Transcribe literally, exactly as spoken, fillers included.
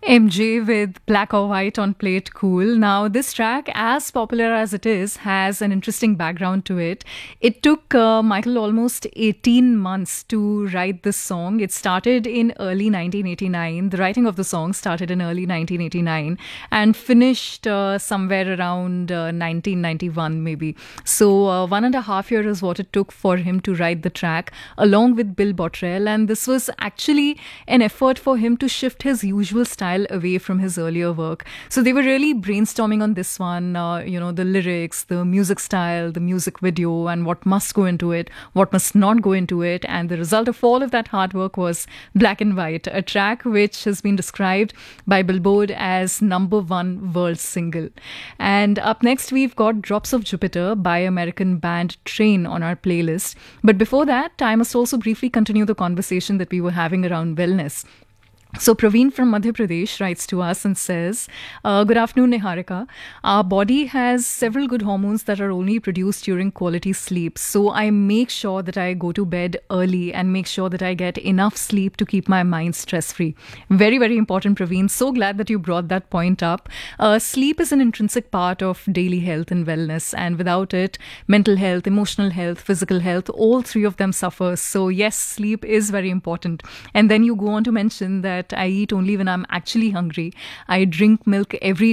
M J with Black or White on Play It Cool. Now, this track, as popular as it is, has an interesting background to it. It took uh, Michael almost eighteen months to write this song. It started in early nineteen eighty-nine. The writing of the song started in early nineteen eighty-nine and finished uh, somewhere around uh, nineteen ninety-one, maybe. So, uh, one and a half year is what it took for him to write the track, along with Bill Bottrell. And this was actually an effort for him to shift his usual style away from his earlier work. So they were really brainstorming on this one, uh, you know, the lyrics, the music style, the music video, and what must go into it, what must not go into it. And the result of all of that hard work was Black and White, a track which has been described by Billboard as number one world single. And up next, we've got Drops of Jupiter by American band Train on our playlist. But before that, I must also briefly continue the conversation that we were having around wellness. So Praveen from Madhya Pradesh writes to us and says, uh, good afternoon, Niharika. Our body has several good hormones that are only produced during quality sleep. So I make sure that I go to bed early and make sure that I get enough sleep to keep my mind stress-free. Very, very important, Praveen. So glad that you brought that point up. Uh, sleep is an intrinsic part of daily health and wellness. And without it, mental health, emotional health, physical health, all three of them suffer. So yes, sleep is very important. And then you go on to mention that I eat only when I'm actually hungry. I drink milk every